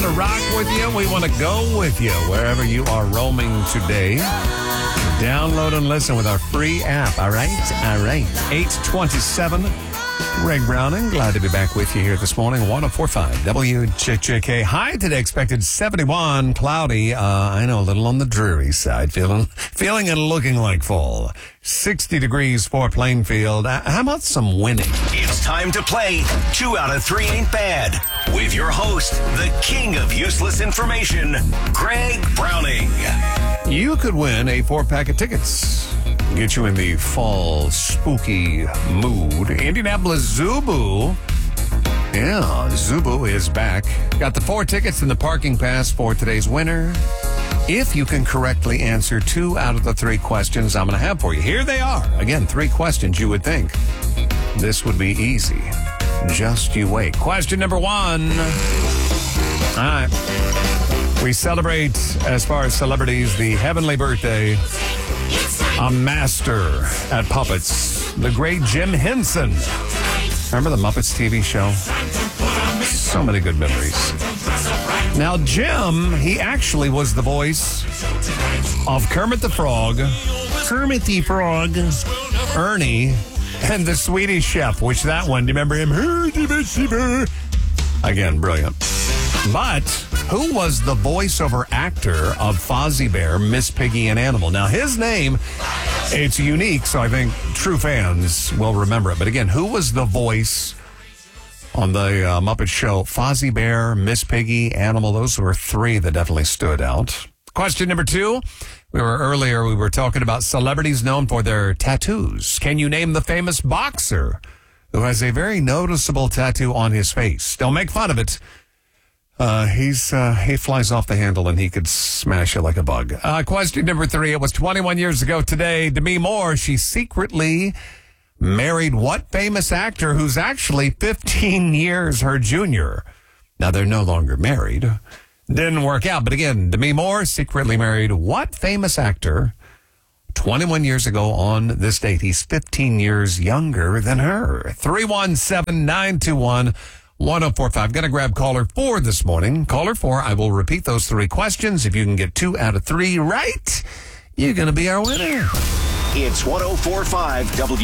to rock with you. We want to go with you wherever you are roaming today. Download and listen with our free app. All right? All right. 827. Greg Browning, glad to be back with you here this morning. 104.5 WJJK. High today, expected 71, cloudy. I know, a little on the dreary side. Feeling and looking like fall. 60 degrees for Plainfield. How about some winning? It's time to play 2 out of 3 Ain't Bad with your host, the king of useless information, Greg Browning. You could win a 4-pack of tickets. Get you in the fall spooky mood. Indianapolis Zubu. Yeah, Zubu is back. Got the 4 tickets and the parking pass for today's winner. If you can correctly answer 2 out of the 3 questions I'm going to have for you. Here they are. Again, 3 questions. You would think this would be easy. Just you wait. Question number 1. All right. We celebrate, as far as celebrities, the heavenly birthday, a master at puppets, the great Jim Henson. Remember the Muppets TV show? So many good memories. Now, Jim, he actually was the voice of Kermit the Frog, Ernie, and the Swedish Chef, which that one, do you remember him? Again, brilliant. But who was the voiceover actor of Fozzie Bear, Miss Piggy, and Animal? Now, his name, it's unique, so I think true fans will remember it. But again, who was the voice on the Muppet Show? Fozzie Bear, Miss Piggy, Animal. Those were 3 that definitely stood out. Question number 2. We were talking about celebrities known for their tattoos. Can you name the famous boxer who has a very noticeable tattoo on his face? Don't make fun of it. He flies off the handle and he could smash it like a bug. Question number 3. It was 21 years ago today. Demi Moore, she secretly married what famous actor who's actually 15 years her junior? Now, they're no longer married. Didn't work out. But again, Demi Moore secretly married what famous actor 21 years ago on this date? He's 15 years younger than her. 317-921-1045. Going to grab caller 4 this morning. Caller 4, I will repeat those 3 questions. If you can get 2 out of 3 right, you're going to be our winner. It's 104.5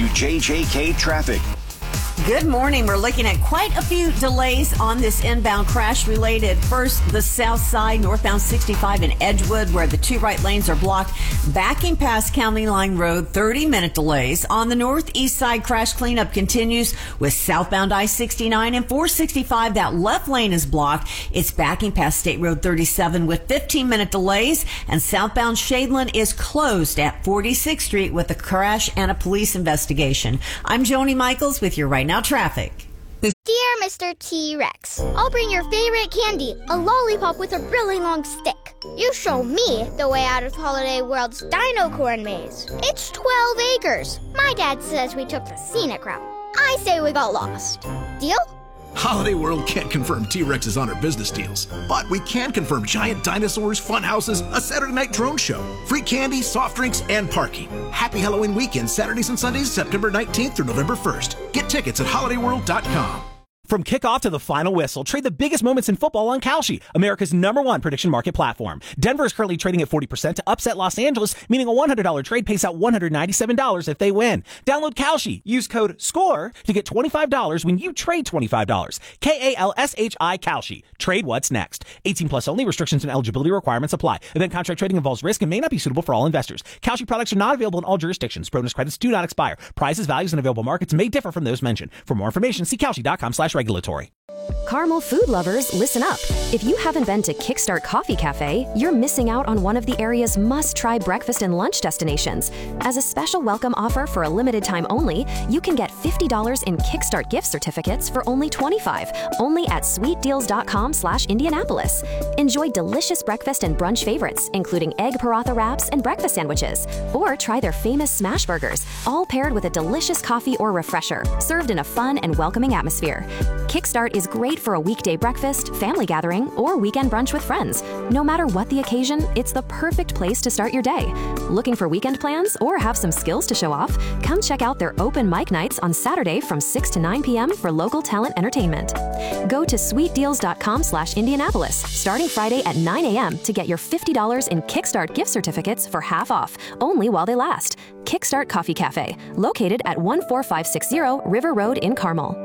WJJK traffic. Good morning. We're looking at quite a few delays on this inbound crash related. First, the south side, northbound 65 in Edgewood, where the 2 right lanes are blocked. Backing past County Line Road, 30-minute delays. On the northeast side, crash cleanup continues with southbound I-69 and 465. That left lane is blocked. It's backing past State Road 37 with 15-minute delays. And southbound Shadeland is closed at 46th Street with a crash and a police investigation. I'm Joni Michaels with your Right Now Traffic. Dear Mr. T-Rex, I'll bring your favorite candy, a lollipop with a really long stick. You show me the way out of Holiday World's Dino Corn Maze. It's 12 acres. My dad says we took the scenic route. I say we got lost. Deal? Holiday World can't confirm T-Rex is on our business deals, but we can confirm giant dinosaurs, fun houses, a Saturday night drone show, free candy, soft drinks, and parking. Happy Halloween weekend, Saturdays and Sundays, September 19th through November 1st. Get tickets at holidayworld.com. From kickoff to the final whistle, trade the biggest moments in football on Kalshi, America's #1 prediction market platform. Denver is currently trading at 40% to upset Los Angeles, meaning a $100 trade pays out $197 if they win. Download Kalshi. Use code SCORE to get $25 when you trade $25. KALSHI Kalshi. Trade what's next. 18 plus only. Restrictions and eligibility requirements apply. Event contract trading involves risk and may not be suitable for all investors. Kalshi products are not available in all jurisdictions. Bonus credits do not expire. Prices, values, and available markets may differ from those mentioned. For more information, see Kalshi.com/regulatory. Caramel food lovers, listen up. If you haven't been to Kickstart Coffee Cafe, you're missing out on one of the area's must-try breakfast and lunch destinations. As a special welcome offer for a limited time only, you can get $50 in Kickstart gift certificates for only $25, only at sweetdeals.com/Indianapolis. Enjoy delicious breakfast and brunch favorites, including egg paratha wraps and breakfast sandwiches. Or try their famous smash burgers, all paired with a delicious coffee or refresher, served in a fun and welcoming atmosphere. Kickstart is great for a weekday breakfast, family gathering, or weekend brunch with friends. No matter what the occasion, it's the perfect place to start your day. Looking for weekend plans or have some skills to show off? Come check out their open mic nights on Saturday from 6 to 9 p.m. for local talent entertainment. Go to sweetdeals.com/Indianapolis starting Friday at 9 a.m. to get your $50 in Kickstart gift certificates for half off, only while they last. Kickstart Coffee Cafe, located at 14560 River Road in Carmel.